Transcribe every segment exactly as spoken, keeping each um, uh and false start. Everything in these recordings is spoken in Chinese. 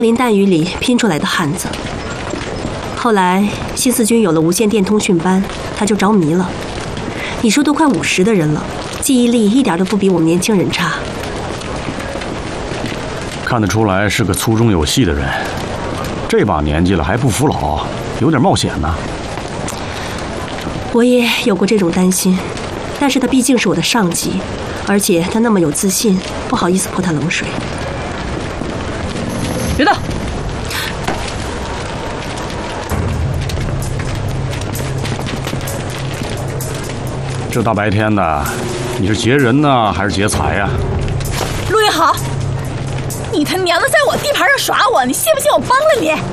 林弹雨里拼出来的汉子。后来新四军有了无线电通讯班，他就着迷了。你说都快五十的人了，记忆力一点都不比我们年轻人差。 看得出来是个粗中有细的人，这把年纪了还不服老，有点冒险呢。 我也有过这种担心，但是他毕竟是我的上级，而且他那么有自信，不好意思泼他冷水。 别动！ 这大白天的，你是劫人呢，还是劫财呀？ 陆云豪，你他娘的在我地盘上耍我，你信不信我帮了你？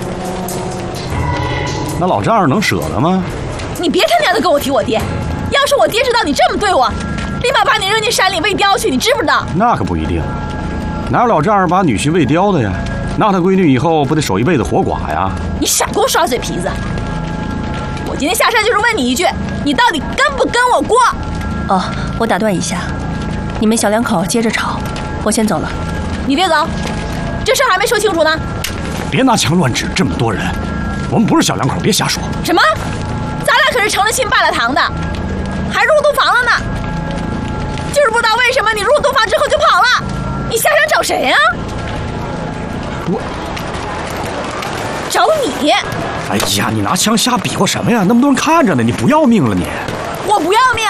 那老丈人能舍得吗？ 你别他娘的跟我提我爹，要是我爹知道你这么对我，立马把你扔进山里喂雕去，你知不知道？那可不一定，哪有老丈人把女婿喂雕的呀？那他闺女以后不得守一辈子活寡呀？ 你少给我耍嘴皮子！我今天下山就是问你一句，你到底跟不跟我过？ 哦，我打断一下，你们小两口接着吵，我先走了。 你别走，这事儿还没说清楚呢。 别拿枪乱指，这么多人，我们不是小两口，别瞎说。 什么？咱俩可是成了亲拜了堂的，还入洞房了呢。就是不知道为什么你入洞房之后就跑了，你下山找谁呀？ 我找你。 哎呀，你拿枪瞎比划什么呀？那么多人看着呢，你不要命了你？ 我不要命。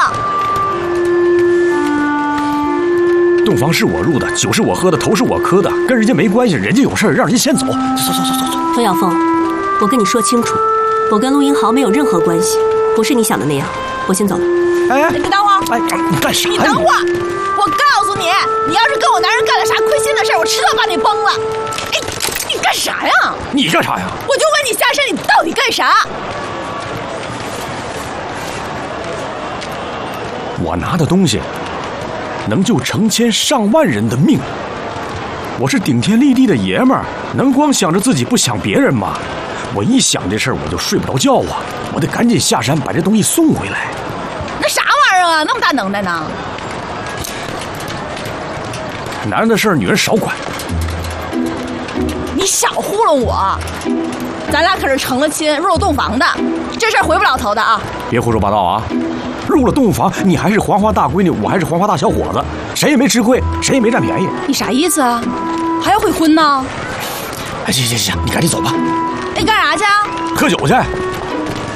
洞房是我入的，酒是我喝的，头是我磕的，跟人家没关系，人家有事让人家先走。走走走走走。 周小凤，我跟你说清楚，我跟陆英豪没有任何关系，不是你想的那样。我先走了。 哎，你等会儿。 哎，你干啥呀？ 你等会儿，我告诉你，你要是跟我男人干了啥亏心的事儿，我迟早把你崩了。哎，你干啥呀？ 你干啥呀？ 我就问你下山，你到底干啥？ 我拿的东西能救成千上万人的命，我是顶天立地的爷们儿，能光想着自己不想别人吗？我一想这事儿我就睡不着觉啊，我得赶紧下山把这东西送回来。 那啥玩意儿啊，那么大能耐呢？ 男人的事儿女人少管。 你少糊弄我，咱俩可是成了亲入了洞房的，这事儿回不了头的啊！ 别胡说八道啊！入了洞房，你还是黄花大闺女，我还是黄花大小伙子，谁也没吃亏，谁也没占便宜。 你啥意思啊？还要悔婚呢？ 哎，行行行，你赶紧走吧。 你干啥去啊？ 喝酒去。